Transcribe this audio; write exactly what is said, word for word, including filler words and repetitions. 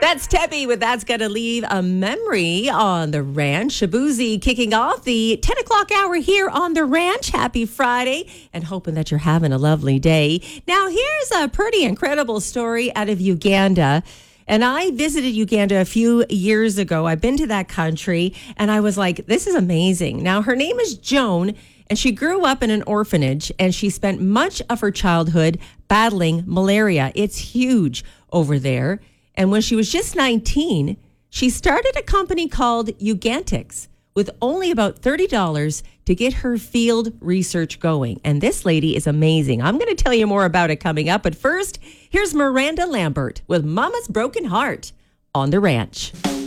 That's Tebby with That's Gonna Leave a Memory on the Ranch. Shabuzi kicking off the ten o'clock hour here on the Ranch. Happy Friday, and hoping that you're having a lovely day. Now, here's a pretty incredible story out of Uganda. And I visited Uganda a few years ago. I've been to that country, and I was like, this is amazing. Now, her name is Joan, and she grew up in an orphanage, and she spent much of her childhood battling malaria. It's huge over there. And when she was just nineteen, she started a company called Ugantix with only about thirty dollars to get her field research going. And this lady is amazing. I'm going to tell you more about it coming up. But first, here's Miranda Lambert with Mama's Broken Heart on the Ranch.